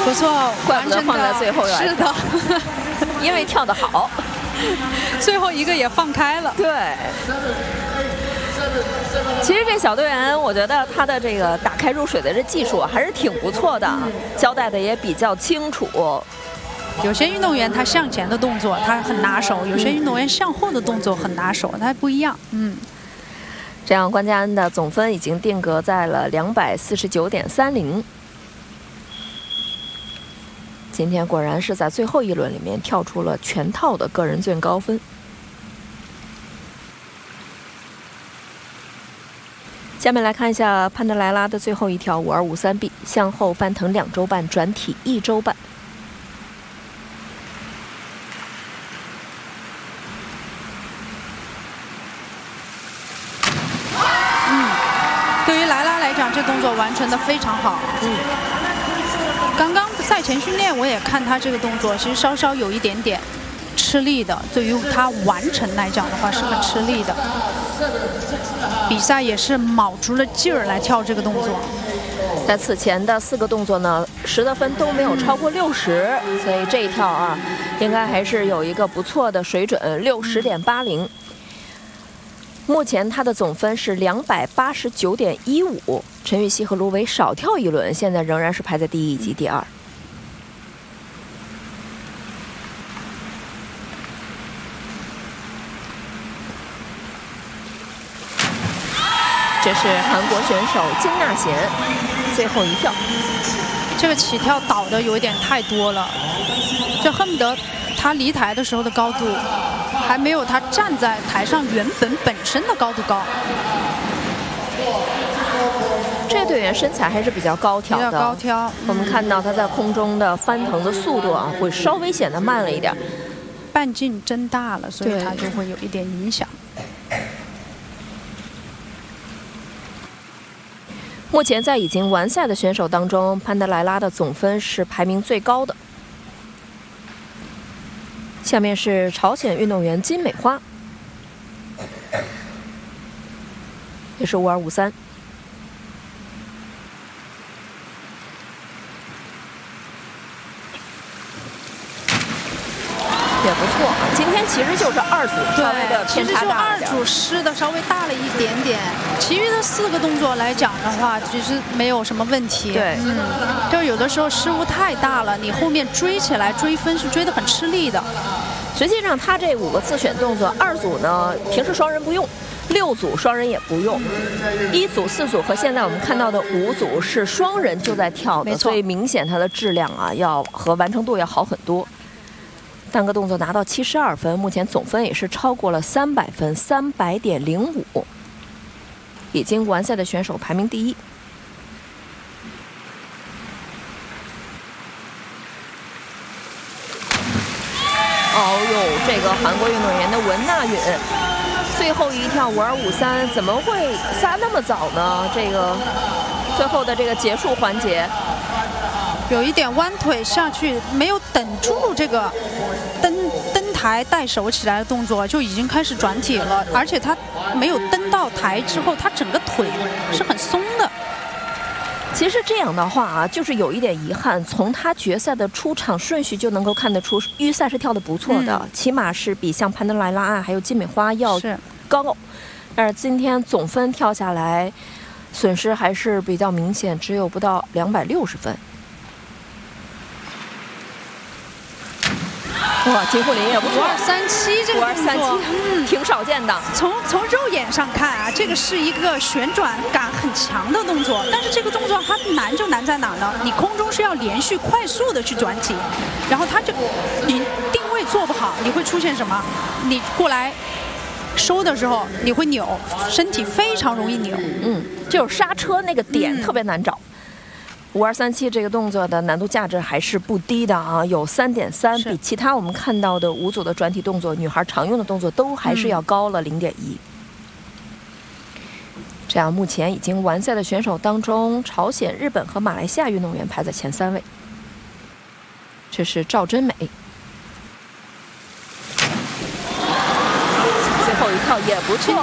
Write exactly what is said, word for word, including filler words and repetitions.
不错， 怪不得放在最后来。 是的， 因为跳得好， 最后一个也放开了。 对。其实这小队员，我觉得他的这个打开入水的这技术还是挺不错的，嗯、交代的也比较清楚。 有些运动员他向前的动作他很拿手，有些运动员向后的动作很拿手，他不一样。嗯， 这样关家安的总分已经定格在了两百四十九点三零。今天果然是在最后一轮里面跳出了全套的个人最高分。下面来看一下潘德莱拉的最后一跳五二五三 B 向后翻腾两周半，转体一周半。 嗯，对于莱拉来讲，这动作完成的非常好。嗯，刚刚赛前训练我也看他这个动作，其实稍稍有一点点吃力的，对于他完成来讲的话是很吃力的。比赛也是卯足了劲儿来跳这个动作。 在此前的四个动作呢，十的分都没有超过六十，所以这一跳啊，应该还是有一个不错的水准，六十点八零。目前他的总分是两百八十九点一五，陈芋汐和卢伟少跳一轮，现在仍然是排在第一以及第二。这是韩国选手金纳贤最后一跳， 这个起跳倒的有一点太多了，这恨不得他离台的时候的高度还没有他站在台上原本本身的高度高。 这个队员身材还是比较高挑的， 比较高挑。 我们看到他在空中的翻腾的速度啊，会稍微显得慢了一点， 半径增大了，所以他就会有一点影响。 目前在已经完赛的选手当中，潘德莱拉的总分是排名最高的。下面是朝鲜运动员金美花，也是五二五三。也不错，今天其实就是二组稍微的偏差大一点， 其实就二组失的稍微大了一点点，其余的四个动作来讲的话，其实没有什么问题。 对， 嗯，就有的时候失误太大了，你后面追起来追分是追得很吃力的。 实际上，他这五个自选动作，二组呢平时双人不用，六组双人也不用，一组、四组和现在我们看到的五组是双人就在跳的，所以明显它的质量啊要和完成度要好很多。单个动作拿到七十二分，目前总分也是超过了三百分，三百点零五，已经完赛的选手排名第一。哦呦，这个韩国运动员的文纳允，最后一跳五二五三，怎么会撒那么早呢？这个最后的这个结束环节。 有一点弯腿下去，没有等住这个登登台带手起来的动作，就已经开始转体了。而且他没有登到台之后，他整个腿是很松的。 其实这样的话啊，就是有一点遗憾，从他决赛的出场顺序就能够看得出，预赛是跳得不错的，嗯、起码是比像潘德莱拉啊还有金美花要高。但是今天总分跳下来，损失还是比较明显，只有不到两百六十分。哇，金护林也不错， 五二三七这个动作， 嗯，挺少见的。 从从肉眼上看啊，这个是一个旋转感很强的动作，但是这个动作它难就难在哪儿呢？你空中是要连续快速的去转体，然后它这你定位做不好，你会出现什么？你过来收的时候你会扭，身体非常容易扭。 嗯，就是刹车那个点特别难找。五二三七这个动作的难度价值还是不低的啊，有三点三，比其他我们看到的五组的转体动作，女孩常用的动作都还是要高了零点一。这样，目前已经完赛的选手当中，朝鲜、日本和马来西亚运动员排在前三位。这是赵真美，最后一跳也不错。